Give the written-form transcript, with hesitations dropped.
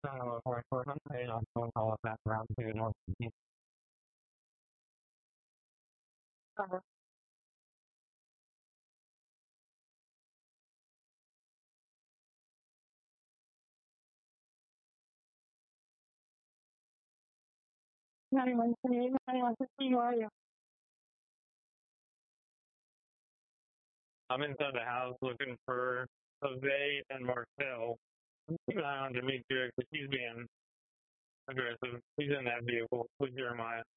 For Monday, I'm going to call it back around to North. Anyone, anyone, who are you? I'm inside the house looking for Jose and Marcel. Keep an eye on Demetrius because he's being aggressive. He's in that vehicle with Jeremiah.